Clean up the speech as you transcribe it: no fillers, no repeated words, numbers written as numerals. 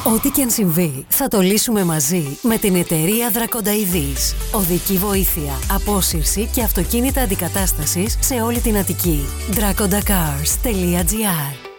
Ό,τι και αν συμβεί, θα το λύσουμε μαζί με την εταιρεία Drakonda EVs. Οδική βοήθεια, απόσυρση και αυτοκίνητα αντικατάστασης σε όλη την Αττική. DrakondaCars.gr